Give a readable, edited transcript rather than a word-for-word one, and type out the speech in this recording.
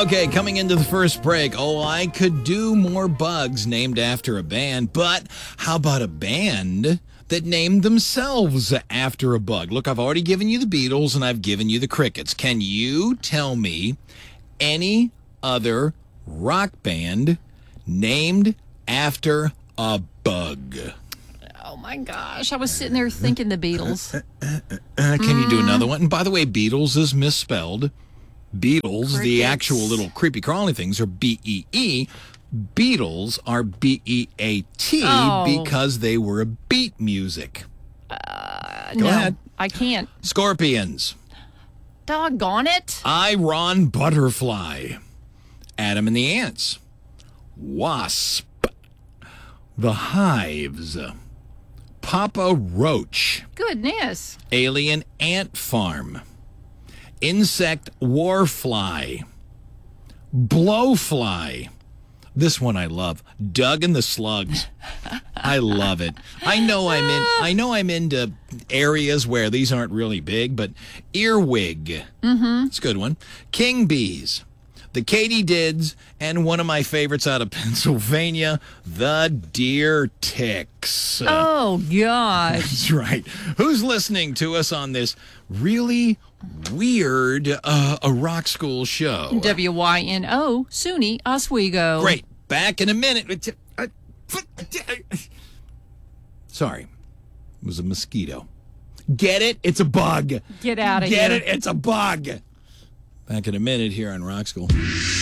Okay, coming into the first break. Oh, I could do more bugs named after a band, but how about a band that named themselves after a bug? Look, I've already given you the Beatles and I've given you the Crickets. Can you tell me any other rock band named after a bug? Oh, my gosh. I was sitting there thinking the Beatles. Can you do another one? And by the way, Beatles is misspelled. Beetles, the actual little creepy crawly things, are B-E-E. Beatles are B-E-A-T because they were a beat music. Go ahead. I can't. Scorpions. Doggone it. Iron Butterfly. Adam and the Ants. Wasp. The Hives. Papa Roach. Goodness. Alien Ant Farm. Insect Warfly. Blowfly. This one I love. Doug and the Slugs. I love it. I know I'm into areas where these aren't really big, but Earwig. It's a good one. King Bees. The Katydids, and one of my favorites out of Pennsylvania, the Deer Ticks. Oh, gosh. That's right. Who's listening to us on this really weird a rock school show? WYNO, SUNY Oswego. Great. Back in a minute. Sorry. It was a mosquito. Get it? It's a bug. Get out of here. Get it? It's a bug. Back in a minute here on Rock School.